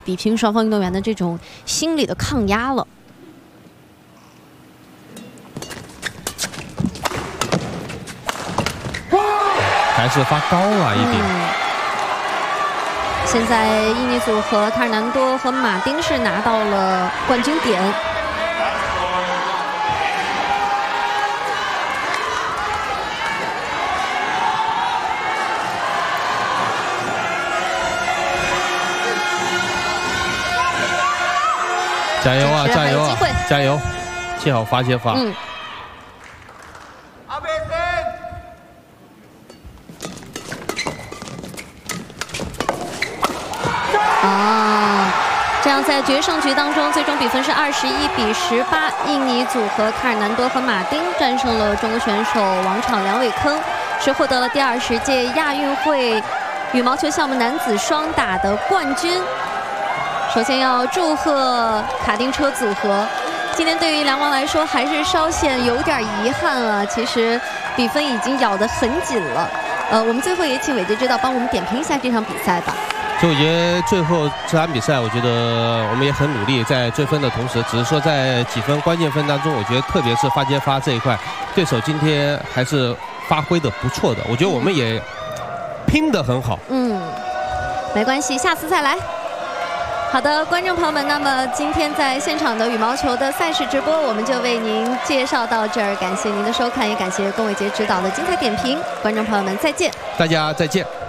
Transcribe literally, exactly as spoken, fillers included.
比拼双方运动员的这种心理的抗压了。 还是发高了一点。 嗯、现在印尼组合卡尔南多和马丁是拿到了冠军点。 加油啊！加油啊！加油！接好发接发。嗯。 啊，这样在决胜局当中，最终比分是二十一比十八，印尼组合卡尔南多和马丁战胜了中国选手王昶、梁伟铿，是获得了第二十届亚运会羽毛球项目男子双打的冠军。 首先要祝贺卡丁车组合，今天对于梁王来说还是稍显有点遗憾了。其实比分已经咬得很紧了。呃，我们最后也请韦杰指导帮我们点评一下这场比赛吧。 就我觉得最后这场比赛，我觉得我们也很努力，在追分的同时，只是说在几分关键分当中，我觉得特别是发接发这一块，对手今天还是发挥的不错的。我觉得我们也拼得很好。 嗯，没关系，下次再来。 好的，观众朋友们，那么今天在现场的羽毛球的赛事直播，我们就为您介绍到这儿。感谢您的收看，也感谢龚伟杰指导的精彩点评。观众朋友们，再见！ 大家再见。